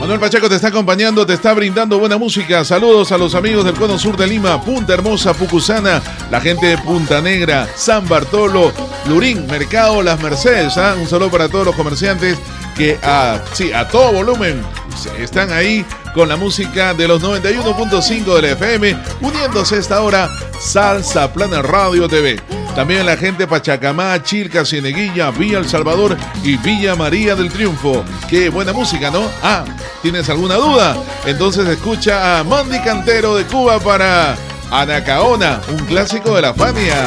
Manuel Pacheco te está acompañando, te está brindando buena música. Saludos a los amigos del Cono Sur de Lima, Punta Hermosa, Pucusana, la gente de Punta Negra, San Bartolo, Lurín, Mercado, Las Mercedes. Un saludo para todos los comerciantes que a todo volumen están ahí con la música de los 91.5 del FM, uniéndose a esta hora Salsa Plana Radio TV. También la gente de Pachacamá, Chilca, Cieneguilla, Villa El Salvador y Villa María del Triunfo. Qué buena música, ¿no? ¿Tienes alguna duda? Entonces escucha a Mandy Cantero de Cuba para Anacaona, un clásico de la Fania.